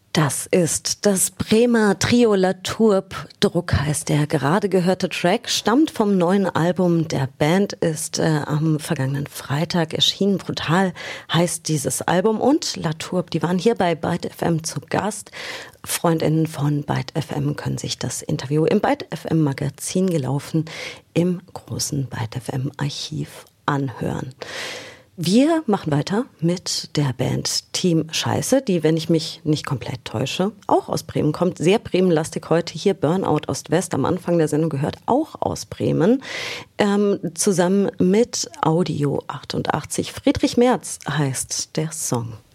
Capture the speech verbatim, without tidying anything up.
Das ist das Bremer Trio La Tourbe. Druck heißt der gerade gehörte Track, stammt vom neuen Album der Band, ist äh, am vergangenen Freitag erschienen. Brutal heißt dieses Album. Und La Tourbe, die waren hier bei Byte F M zu Gast. FreundInnen von Byte F M können sich das Interview im Byte F M Magazin gelaufen im großen Byte F M Archiv anhören. Wir machen weiter mit der Band Team Scheiße, die, wenn ich mich nicht komplett täusche, auch aus Bremen kommt. Sehr bremenlastig heute hier. Burnout Ost-West, am Anfang der Sendung gehört, auch aus Bremen. Ähm, zusammen mit Audio achtundachtzig. Friedrich Merz heißt der Song.